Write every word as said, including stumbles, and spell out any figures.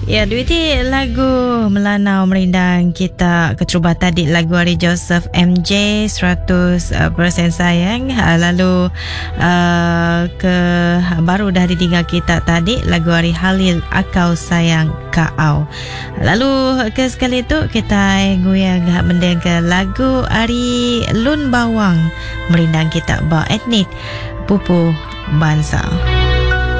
Ya, duiti lagu Melanau Merindang kita kecuba tadi lagu Ari Joseph M J seratus persen sayang. Lalu uh, ke baru dah ditinggal kita tadi lagu Ari Halil Akau Sayang Kau. Lalu ke sekali itu kita nguyang mendeng ke lagu Ari Lun Bawang Merindang kita ba etnik Pupu Bangsa.